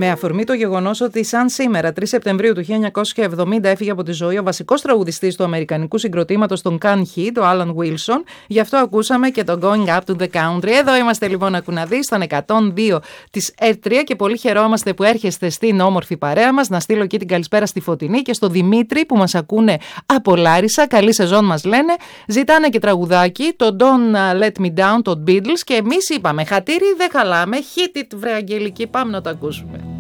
Με αφορμή το γεγονός ότι σαν σήμερα, 3 Σεπτεμβρίου του 1970, έφυγε από τη ζωή ο βασικός τραγουδιστής του αμερικανικού συγκροτήματος των Can Heat, ο Alan Wilson, γι' αυτό ακούσαμε και το Going Up to the Country. Εδώ είμαστε λοιπόν, ακού να δεις, στον 102 της R3 και πολύ χαιρόμαστε που έρχεστε στην όμορφη παρέα μας. Να στείλω εκεί την καλησπέρα στη Φωτεινή και στο Δημήτρη που μας ακούνε από Λάρισα. Καλή σεζόν μας λένε. Ζητάνε και τραγουδάκι, το Don't Let Me Down, το Beatles, και εμείς είπαμε χατήρι δεν χαλάμε. Hit it, βρε Αγγελική, πάμε να το ακούσουμε.